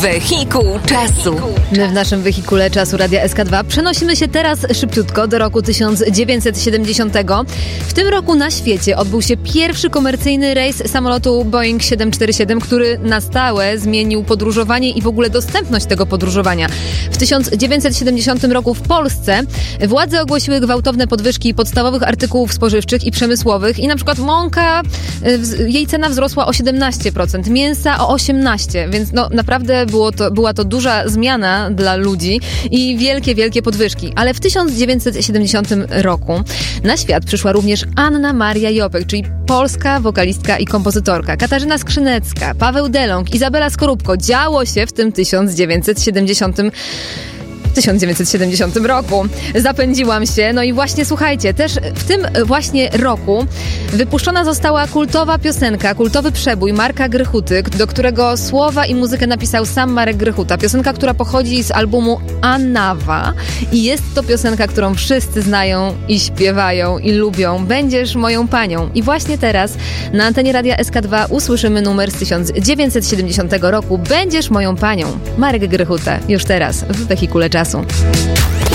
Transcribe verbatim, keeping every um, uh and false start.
Wehikuł czasu. My w naszym wehikule czasu Radia S K dwa przenosimy się teraz szybciutko do roku tysiąc dziewięćset siedemdziesiątego. W tym roku na świecie odbył się pierwszy komercyjny rejs samolotu Boeing siedem cztery siedem, który na stałe zmienił podróżowanie i w ogóle dostępność tego podróżowania. W tysiąc dziewięćset siedemdziesiątym roku w Polsce władze ogłosiły gwałtowne podwyżki podstawowych artykułów spożywczych i przemysłowych i na przykład mąka, jej cena wzrosła o siedemnaście procent, mięsa o osiemnaście procent, więc no naprawdę było to, była to duża zmiana dla ludzi i wielkie, wielkie podwyżki. Ale w tysiąc dziewięćset siedemdziesiątym roku na świat przyszła również Anna Maria Jopek, czyli polska wokalistka i kompozytorka, Katarzyna Skrzynecka, Paweł Delong, Izabela Skorupko. Działo się w tym tysiąc dziewięćset siedemdziesiątym W tysiąc dziewięćset siedemdziesiątym roku. Zapędziłam się. No i właśnie słuchajcie, też w tym właśnie roku wypuszczona została kultowa piosenka, kultowy przebój Marka Grychuty, do którego słowa i muzykę napisał sam Marek Grychuta. Piosenka, która pochodzi z albumu Anawa i jest to piosenka, którą wszyscy znają i śpiewają i lubią. Będziesz moją panią. I właśnie teraz na antenie Radia S K dwa usłyszymy numer z tysiąc dziewięćset siedemdziesiątego roku. Będziesz moją panią. Marek Grychuta. Już teraz w wehikule czasu.